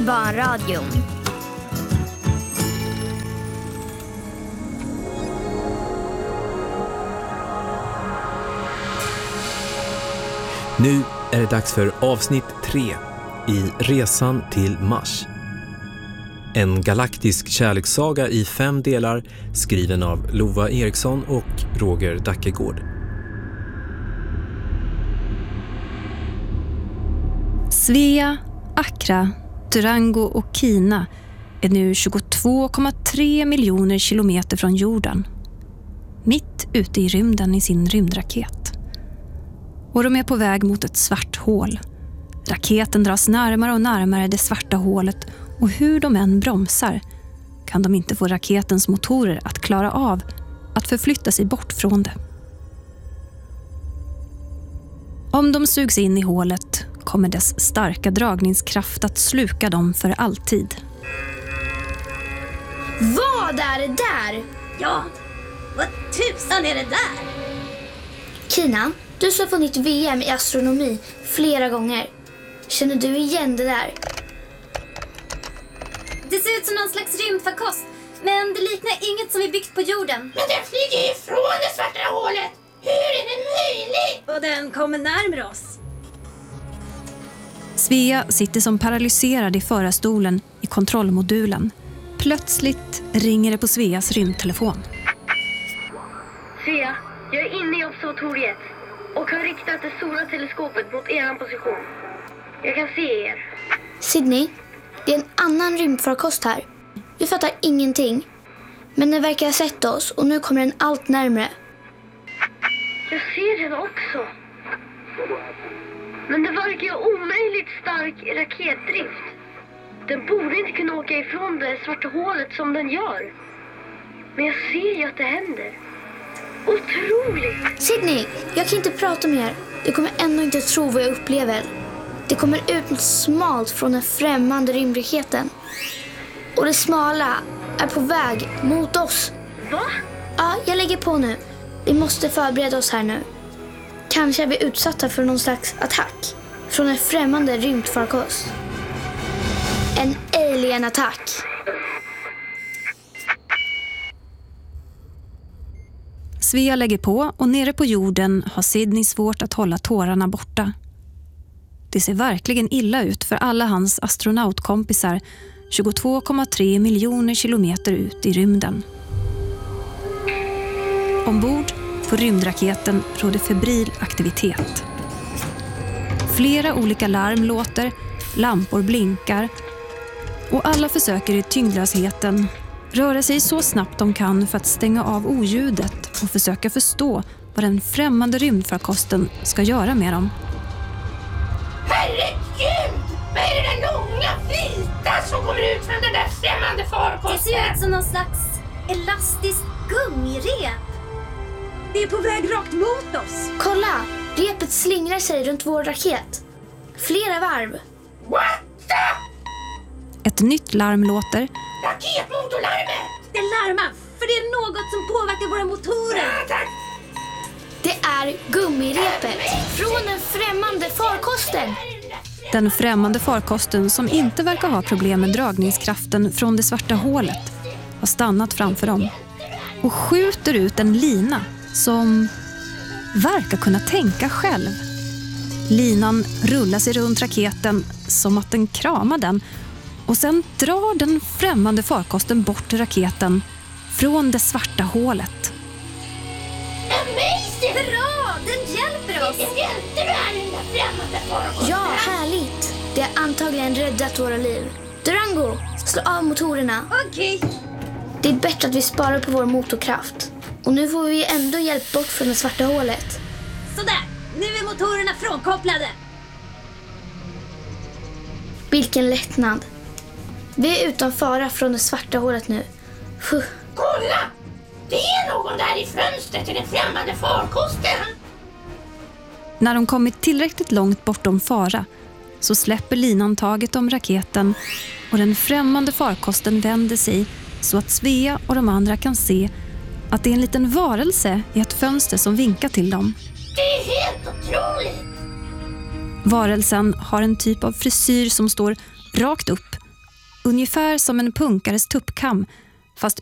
Barnradion. Nu är det dags för avsnitt 3 i Resan till Mars. En galaktisk kärlekssaga i 5 delar, skriven av Lova Eriksson och Roger Dackegård. Svea, Accra, Durango och Kina är nu 22,3 miljoner kilometer från jorden. Mitt ute i rymden i sin rymdraket. Och de är på väg mot ett svart hål. Raketen dras närmare och närmare det svarta hålet, och hur de än bromsar kan de inte få raketens motorer att klara av att förflytta sig bort från det. Om de sugs in i hålet kommer dess starka dragningskraft att sluka dem för alltid. Vad är det där? Ja, vad tusan är det där? Kina, du som har vunnit VM i astronomi flera gånger. Känner du igen det där? Det ser ut som någon slags rymdfarkost, men det liknar inget som är byggt på jorden. Men den flyger ifrån det svarta hålet! Hur är det möjligt? Och den kommer närmare oss. Svea sitter som paralyserad i förarstolen i kontrollmodulen. Plötsligt ringer det på Sveas rymdtelefon. Svea, jag är inne i observatoriet och har riktat det stora teleskopet mot er position. Jag kan se er. Sydney, det är en annan rymdfarkost här. Vi fattar ingenting. Men den verkar ha sett oss och nu kommer den allt närmare. Jag ser den också. Men det verkar ju omöjligt stark raketdrift. Den borde inte kunna åka ifrån det svarta hålet som den gör. Men jag ser ju att det händer. Otroligt! Sydney, jag kan inte prata mer. Du kommer ändå inte tro vad jag upplever. Det kommer ut något smalt från den främmande rymdraketen. Och det smala är på väg mot oss. Va? Ja, jag lägger på nu. Vi måste förbereda oss här nu. Kanske är vi utsatta för någon slags attack från en främmande rymdfarkost. En alien-attack. Svea lägger på, och nere på jorden har Sydney svårt att hålla tårarna borta. Det ser verkligen illa ut för alla hans astronautkompisar 22,3 miljoner kilometer ut i rymden. Ombord på rymdraketen råder febril aktivitet. Flera olika larm låter, lampor blinkar och alla försöker i tyngdlösheten röra sig så snabbt de kan för att stänga av oljudet och försöka förstå vad den främmande rymdfarkosten ska göra med dem. Herregud! Vad är det där långa vita som kommer ut från den där främmande farkosten? Det ser ut som någon slags elastiskt gummirep. Det är på väg rakt mot oss. Kolla! Repet slingrar sig runt vår raket. Flera varv. What the? Ett nytt larm låter. Raketmotorlarmet! Det larmar, för det är något som påverkar våra motorer. Ja, tack. Det är gummirepet från den främmande farkosten. Den främmande farkosten, som inte verkar ha problem med dragningskraften från det svarta hålet, har stannat framför dem och skjuter ut en lina som verkar kunna tänka själv. Linan rullar sig runt raketen som att den kramar den, och sen drar den främmande farkosten bort raketen från det svarta hålet. Amazing! Bra, den hjälper oss. Vilken hjälte du är, den där främmande farkosten. Ja, härligt. Det har antagligen räddat våra liv. Durango, slå av motorerna. Okej. Det är bättre att vi sparar på vår motorkraft. Och nu får vi ändå hjälp bort från det svarta hålet. Sådär, nu är motorerna frånkopplade. Vilken lättnad. Vi är utan fara från det svarta hålet nu. Fuh. Kolla! Det är någon där i fönstret till den främmande farkosten. När de kommit tillräckligt långt bortom fara så släpper linan taget om raketen, och den främmande farkosten vänder sig så att Svea och de andra kan se att det är en liten varelse i ett fönster som vinkar till dem. Det är helt otroligt. Varelsen har en typ av frisyr som står rakt upp Ungefär som en punkares tuppkam